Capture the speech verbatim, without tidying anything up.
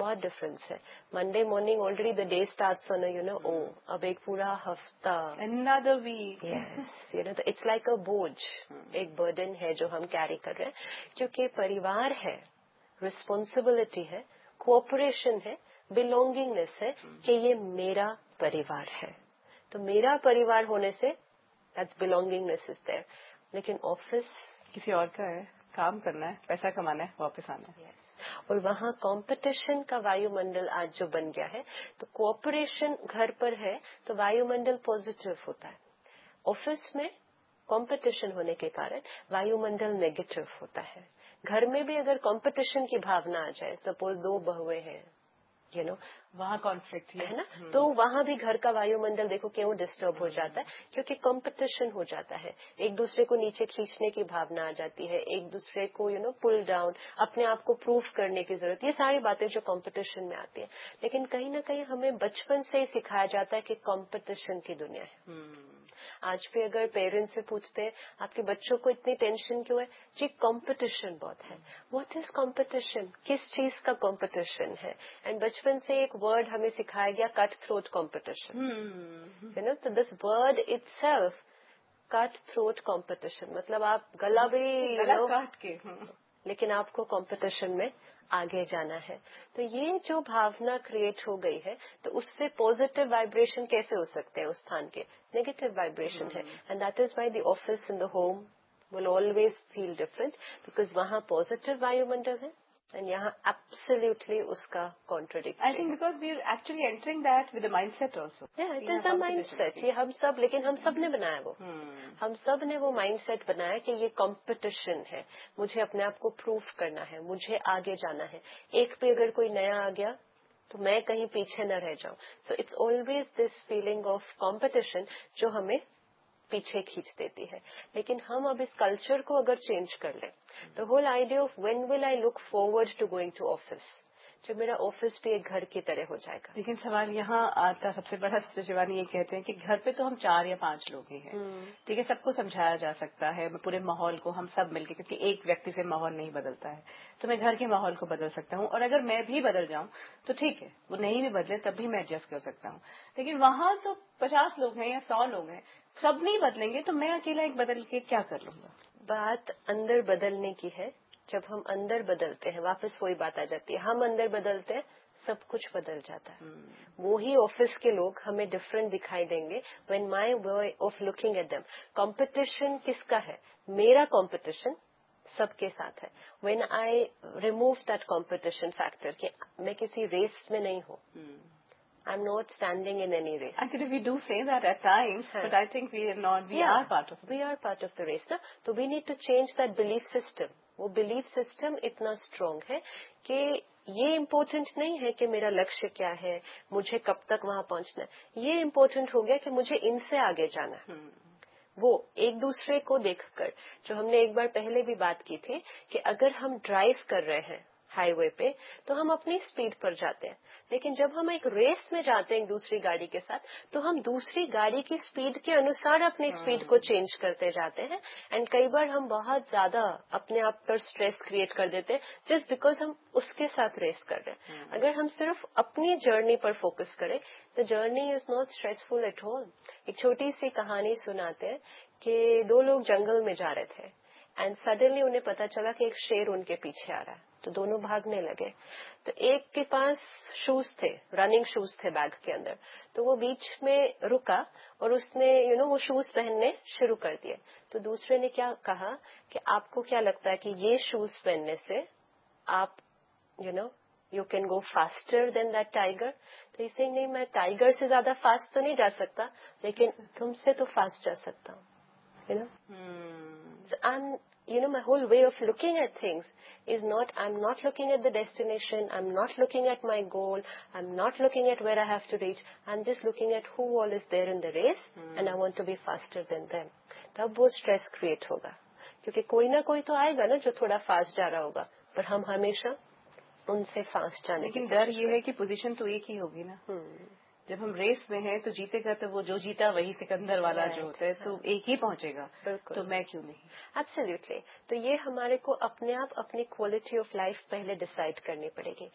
बहुत डिफरेंस है. Monday morning already the day starts on you know ओ अब एक पूरा हफ्ता, another week. Yes you know it's like अ बोझ, एक बर्डन है जो हम कैरी कर रहे हैं. क्योंकि परिवार है, रिस्पॉन्सिबिलिटी है, कोऑपरेशन है, बिलोंगिंगनेस है कि ये मेरा परिवार है. तो मेरा परिवार होने से दैट्स बिलोंगिंगनेस इज देयर. लेकिन ऑफिस किसी और का है, काम करना है, पैसा कमाना है, वापस आना है. yes. और वहाँ कंपटीशन का वायुमंडल आज जो बन गया है, तो कोऑपरेशन घर पर है तो वायुमंडल पॉजिटिव होता है. ऑफिस में कंपटीशन होने के कारण वायुमंडल नेगेटिव होता है. घर में भी अगर कंपटीशन की भावना आ जाए, सपोज दो बहुएं हैं, यू नो वहाँ कॉन्फ्लिक्ट है ना, तो वहां भी घर का वायुमंडल देखो क्यों डिस्टर्ब हो जाता है. क्योंकि कंपटीशन हो जाता है, एक दूसरे को नीचे खींचने की भावना आ जाती है, एक दूसरे को यू नो पुल डाउन, अपने आप को प्रूफ करने की जरूरत, ये सारी बातें जो कंपटीशन में आती है. लेकिन कहीं ना कहीं हमें बचपन से ही सिखाया जाता है कि कंपटीशन की दुनिया है. आज भी अगर पेरेंट्स से पूछते हैं आपके बच्चों को इतनी टेंशन क्यों है, जी कंपटीशन बहुत है. व्हाट इज कंपटीशन, किस चीज का कंपटीशन है. एंड बचपन से एक वर्ड हमें सिखाया गया, cut throat competition, you know. तो this word itself, cut throat competition, मतलब आप गला भी यू नो काट के, लेकिन आपको कंपटीशन में आगे जाना है. तो ये जो भावना क्रिएट हो गई है, तो उससे पॉजिटिव वाइब्रेशन कैसे हो सकते हैं उस स्थान के, नेगेटिव वाइब्रेशन है. And that is why the office in the home will always feel different, because वहाँ पॉजिटिव वायुमंडल है एंड यहाँ एब्सोल्युटली उसका contradictory. I think because we are actually entering that with a mindset also. It is a mindset, ये हम सब, लेकिन हम सब ने बनाया वो. hmm. हम सब ने वो माइंडसेट बनाया कि ये कंपटीशन है, मुझे अपने आप को प्रूफ करना है, मुझे आगे जाना है. एक पे अगर कोई नया आ गया तो मैं कहीं पीछे न रह जाऊं. So it's always this feeling of competition जो हमें पीछे खींच देती है. लेकिन हम अब इस कल्चर को अगर चेंज कर लें, the whole idea of when will I look forward to going to office, जो मेरा ऑफिस भी एक घर की तरह हो जाएगा. लेकिन सवाल यहाँ आता सबसे बड़ा, शिवानी ये कहते हैं कि घर पे तो हम चार या पांच लोग ही हैं, ठीक है, सबको समझाया जा सकता है, पूरे माहौल को हम सब मिलके, क्योंकि एक व्यक्ति से माहौल नहीं बदलता है, तो मैं घर के माहौल को बदल सकता हूँ. और अगर मैं भी बदल जाऊं तो ठीक है, वो नहीं भी बदले तब भी मैं एडजस्ट कर सकता हूँ. लेकिन वहां तो पचास लोग हैं या सौ लोग हैं, सब नहीं बदलेंगे तो मैं अकेला एक बदल के क्या कर लूंगा. बात अंदर बदलने की है. जब हम अंदर बदलते हैं, वापस वही बात आ जाती है, हम अंदर बदलते हैं, सब कुछ बदल जाता है. hmm. वो ही ऑफिस के लोग हमें डिफरेंट दिखाई देंगे when my way of looking at them. Competition किसका है, मेरा कंपटीशन सबके साथ है. When I remove that competition factor, कि मैं किसी रेस में नहीं हूँ. hmm. I'm not standing in any race. Actually, we do say that at times, हाँ. but I think we are not. We yeah, are part of it. We are part of the race, ना. तो we need to change that belief system. वो belief system इतना strong है कि ये important नहीं है कि मेरा लक्ष्य क्या है, मुझे कब तक वहाँ पहुँचना है. ये important हो गया कि मुझे इनसे आगे जाना है. hmm. वो एक दूसरे को देखकर, जो हमने एक बार पहले भी बात की थी, कि अगर हम ड्राइव कर रहे हैं हाईवे पे तो हम अपनी स्पीड पर जाते हैं. लेकिन जब हम एक रेस में जाते हैं एक दूसरी गाड़ी के साथ, तो हम दूसरी गाड़ी की स्पीड के अनुसार अपनी स्पीड को चेंज करते जाते हैं. एंड कई बार हम बहुत ज्यादा अपने आप पर स्ट्रेस क्रिएट कर देते हैं जस्ट बिकॉज हम उसके साथ रेस कर रहे हैं. अगर हम सिर्फ अपनी जर्नी पर फोकस करें, the journey is not stressful at all. एक छोटी सी कहानी सुनाते हैं कि दो लोग जंगल में जा रहे थे एंड सडनली उन्हें पता चला कि एक शेर उनके पीछे आ रहा है. तो दोनों भागने लगे. तो एक के पास शूज थे, रनिंग शूज थे बैग के अंदर, तो वो बीच में रुका और उसने यू you नो know, वो शूज पहनने शुरू कर दिए. तो दूसरे ने क्या कहा कि आपको क्या लगता है कि ये शूज पहनने से आप you know you can go faster than that tiger. तो इसे नहीं, मैं टाइगर से ज्यादा फास्ट तो नहीं जा सकता, लेकिन तुमसे तो फास्ट जा सकता हूँ. You know I am you know, my whole way of looking at things is not, I'm not looking at the destination, I'm not looking at my goal, I'm not looking at where I have to reach, I'm just looking at who all is there in the race hmm. and I want to be faster than them. तब वो stress create होगा, क्योंकि कोई ना कोई तो आएगा ना जो थोड़ा फास्ट जा रहा होगा, पर हम हमेशा उनसे फास्ट जाने की. लेकिन डर ये है कि पोजीशन तो एक ही होगी ना. hmm. जब हम रेस में हैं तो जीतेगा तो वो जो जीता वही सिकंदर वाला right, जो होता है, तो एक ही पहुंचेगा. तो मैं क्यों नहीं. एब्सोल्युटली. तो ये हमारे को अपने आप अपनी क्वालिटी ऑफ लाइफ पहले डिसाइड करनी पड़ेगी.